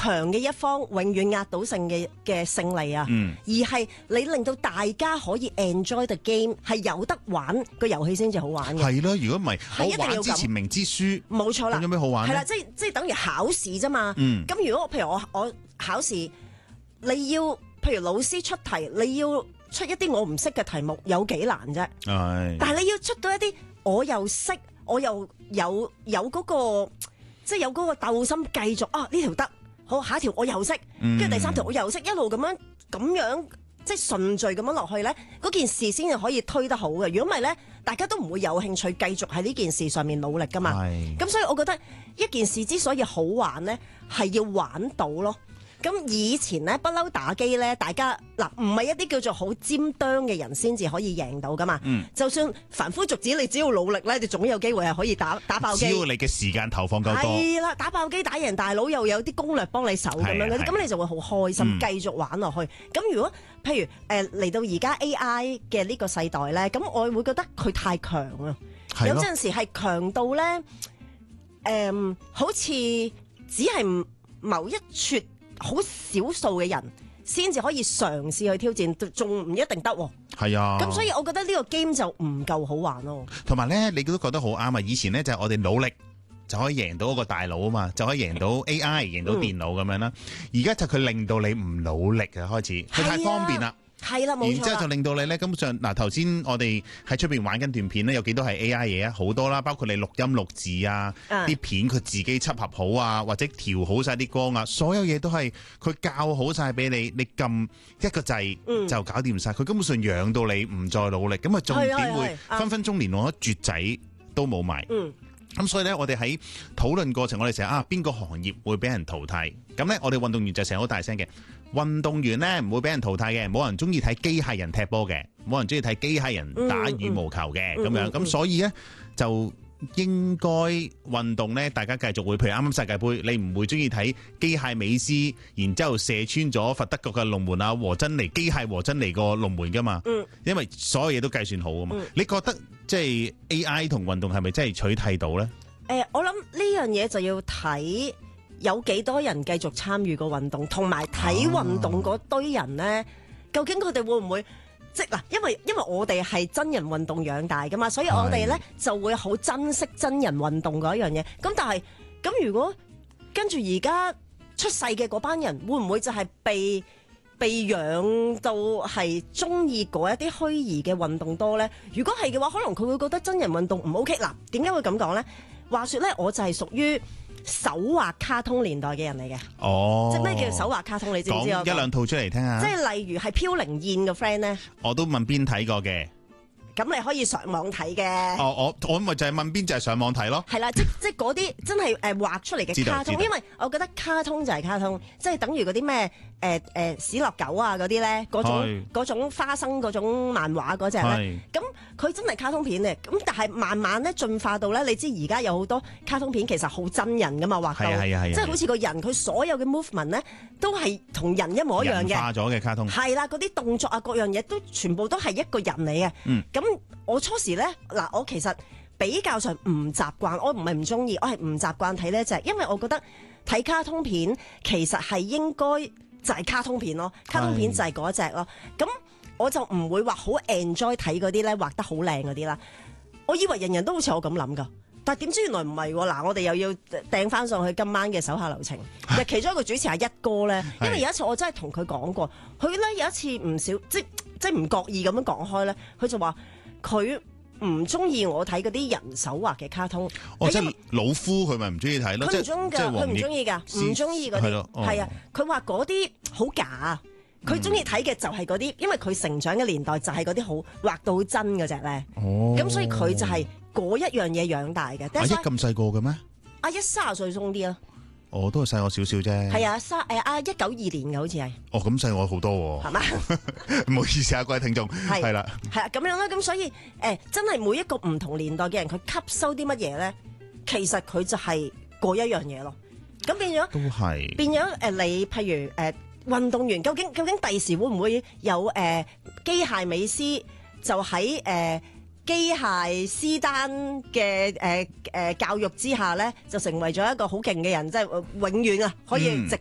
強嘅一方永遠壓倒性嘅勝利啊，而係你令到大家可以 enjoy the game， 係有得玩個遊戲先至好玩嘅。 係咯，如果唔係我玩之前明知輸， 冇錯啦， 咁有咩好玩咧？ 係啦，即係等於考試啫嘛。咁如果譬如我考試，你要譬如老師出題，你要出一啲我唔識嘅題目，有幾難啫？但係你要出到一啲我又識，我又有嗰個。即係有嗰個鬥心，繼續呢條得好，下一條我又識，跟住第三條我又識，一路咁樣即係順序咁樣落去咧，嗰件事先至可以推得好嘅。如果唔係咧，大家都唔會有興趣繼續喺呢件事上面努力噶嘛。咁所以我覺得一件事之所以好玩咧，係要玩到咯。咁以前咧不嬲打機咧，大家嗱唔係一啲叫做好尖端嘅人先至可以贏到噶嘛。就算凡夫俗子，你只要努力咧，你總有機會係可以打爆機。 只要你嘅時間投放夠多， 係啦，打爆機打贏大佬，又有啲攻略幫你手咁樣嗰啲，咁你就會好開心，繼續玩落去。咁如果譬如嚟到而家 AI 嘅呢個世代咧，咁我會覺得佢太強啊。有陣時係強到咧，好似只係某一撮好少數嘅人先至可以嘗試去挑戰，仲唔一定得喎。 係啊，咁所以我覺得呢個 game 就唔夠好玩咯。 同埋咧，你都覺得好啱啊！以前咧就係我哋努力就可以贏到嗰個大佬啊嘛，就可以贏到 AI，贏到電腦咁樣啦。而家就佢令到你唔努力啊，開始佢太方便啦。 係啦，冇錯。 然之後就令到你咧，根本上嗱，頭先我哋喺出邊玩緊段片咧，有幾多係 AI 嘢啊？好多啦，包括你錄音錄字啊，啲片佢自己輯合好啊，或者調好晒啲光啊，所有嘢都係佢教好晒俾你，你撳一個掣就搞掂晒。佢根本上養到你唔再努力，咁啊重點會分分鐘連我一絕仔都冇埋。咁所以咧，我哋喺討論過程，我哋成日邊個行業會俾人淘汰？咁咧，我哋運動員就成日好大聲嘅。運動員咧唔會俾人淘汰嘅，冇人中意睇機械人踢波嘅，冇人中意睇機械人打羽毛球嘅咁樣。咁所以咧就應該運動咧，大家繼續會，譬如啱啱世界盃，你唔會中意睇機械美斯，然之後射穿咗佛德國嘅龍門啊，和珍妮機械和珍妮個龍門噶嘛。因為所有嘢都計算好噶嘛。你覺得即係 AI 同運動係咪真係取替到咧？ 我諗呢樣嘢就要睇有幾多人繼續參與個運動，同埋睇運動嗰堆人咧，究竟佢哋會唔會即嗱？因為我哋係真人運動養大噶嘛，所以我哋咧就會好珍惜真人運動嗰一樣嘢。咁但係咁如果跟住而家出世嘅嗰班人，會唔會就係被養到係中意嗰一啲虛擬嘅運動多咧？如果係嘅話，可能佢會覺得真人運動唔 OK。嗱，點解會咁講咧？話說咧，我就係屬於手畫卡通年代嘅人嚟嘅。即係咩叫手畫卡通？你知唔知啊？ 講一兩套出嚟聽下。即係例如係飄零燕嘅 friend 咧， 我都問邊睇過嘅。 咁你可以上網睇嘅。 我咪就係問邊就係上網睇咯。 係啦，即係嗰啲真係畫出嚟嘅卡通，因為我覺得卡通就係卡通，即係等於嗰啲咩史樂狗啊嗰啲咧，嗰種花生嗰種漫畫嗰隻咧，咁佢真係卡通片嘅。咁但係慢慢咧進化到咧，你知而家有好多卡通片其實好真人噶嘛，畫到即係好似個人佢所有嘅 movement 咧都係同人一模一樣嘅， 人化咗嘅卡通係啦，嗰啲動作啊各樣嘢都全部都係一個人嚟嘅。咁我初時咧我其實比較上唔習慣，我唔係唔中意，我係唔習慣睇呢一隻，因為我覺得睇卡通片其實係應該就係卡通片咯，卡通片就係嗰隻咯。咁我就唔會話好 enjoy 睇嗰啲咧畫得好靚嗰啲啦。我以為人人都好似我咁諗噶，但係點知原來唔係喎。嗱，我哋又要掟翻上去今晚嘅手下留情。其中一個主持係一哥咧，因為有一次我真係同佢講過，佢咧有一次唔少即係唔覺意咁樣講開咧，佢就話佢唔中意我睇嗰啲人手畫嘅卡通。 即係老夫佢咪唔中意睇咯？ 佢唔中㗎，佢唔中意㗎，唔中意嗰啲。係啊，佢話嗰啲好假，佢中意睇嘅就係嗰啲，因為佢成長嘅年代就係嗰啲好畫到好真嗰隻咧。咁所以佢就係嗰一樣嘢養大嘅。 阿一咁細個嘅咩？ 阿一30歲鬆啲咯。 都係細我少少啫。係啊 ，192年嘅好似係。 咁細我好多喎。係嘛？唔好意思啊，各位聽眾。係啦。係啊， 咁樣啦。咁所以真係每一個唔同年代嘅人，佢吸收啲乜嘢咧？其實佢就係嗰一樣嘢咯。咁變咗。都係。變咗你譬如運動員，究竟第時會唔會有機械美斯就喺機械斯丹嘅教育之下咧，就成為咗一個好勁嘅人，即係永遠啊可以直